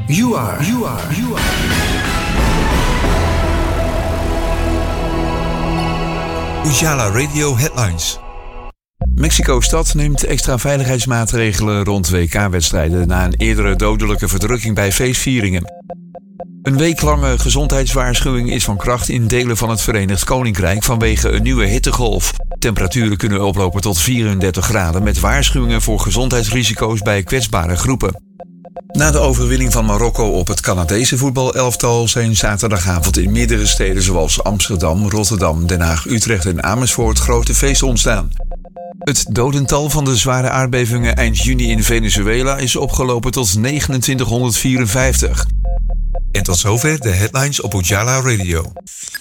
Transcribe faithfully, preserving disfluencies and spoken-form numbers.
You are, you are, you are. Ujala Radio Headlines. Mexico-stad neemt extra veiligheidsmaatregelen rond W K-wedstrijden na een eerdere dodelijke verdrukking bij feestvieringen. Een weeklange gezondheidswaarschuwing is van kracht in delen van het Verenigd Koninkrijk vanwege een nieuwe hittegolf. Temperaturen kunnen oplopen tot vierendertig graden met waarschuwingen voor gezondheidsrisico's bij kwetsbare groepen. Na de overwinning van Marokko op het Canadese voetbalelftal zijn zaterdagavond in meerdere steden zoals Amsterdam, Rotterdam, Den Haag, Utrecht en Amersfoort grote feesten ontstaan. Het dodental van de zware aardbevingen eind juni in Venezuela is opgelopen tot negenentwintighonderdvierenvijftig. En tot zover de headlines op Ujala Radio.